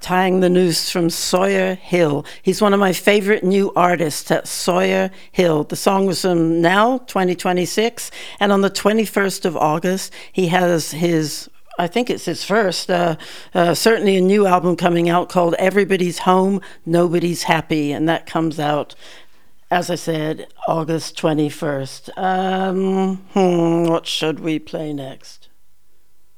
Tying the Noose from Sawyer Hill. He's one of my favorite new artists at Sawyer Hill. The song was from now, 2026, and on the 21st of August, he has his, I think it's his first, certainly a new album coming out called Everybody's Home, Nobody's Happy, and that comes out, as I said, August 21st. What should we play next?